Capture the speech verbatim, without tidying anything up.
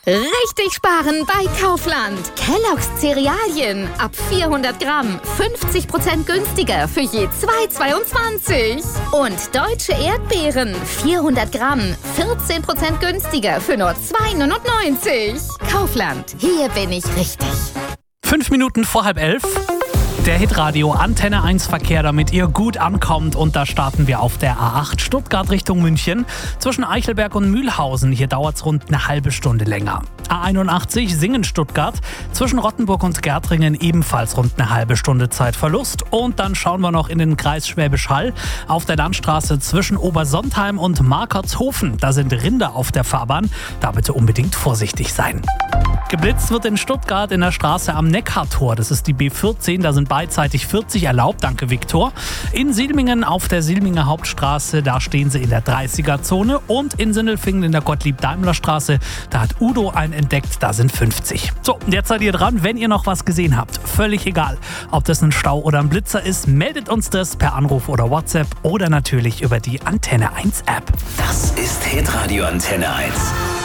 Richtig sparen bei Kaufland. Kellogg's Cerealien ab vierhundert Gramm fünfzig Prozent günstiger für je zwei Euro zweiundzwanzig. Und deutsche Erdbeeren vierhundert Gramm vierzehn Prozent günstiger für nur zwei Euro neunundneunzig. Kaufland, hier bin ich richtig. Fünf Minuten vor halb elf. Der Hitradio Antenne eins Verkehr, damit ihr gut ankommt. Und da starten wir auf der A acht Stuttgart Richtung München. Zwischen Eichelberg und Mühlhausen. Hier dauert es rund eine halbe Stunde länger. A einundachtzig Singen-Stuttgart. Zwischen Rottenburg und Gärtringen ebenfalls rund eine halbe Stunde Zeitverlust. Und dann schauen wir noch in den Kreis Schwäbisch Hall. Auf der Landstraße zwischen Obersontheim und Markertshofen. Da sind Rinder auf der Fahrbahn. Da bitte unbedingt vorsichtig sein. Geblitzt wird in Stuttgart in der Straße am Neckartor. Das ist die B vierzehn, da sind beidseitig vierzig erlaubt. Danke, Viktor. In Silmingen auf der Silminger Hauptstraße, da stehen sie in der dreißiger-Zone. Und in Sindelfingen in der Gottlieb-Daimler-Straße, da hat Udo einen entdeckt, da sind fünfzig. So, und jetzt seid ihr dran, wenn ihr noch was gesehen habt. Völlig egal, ob das ein Stau oder ein Blitzer ist, meldet uns das per Anruf oder WhatsApp oder natürlich über die Antenne eins App. Das ist Hitradio Antenne eins.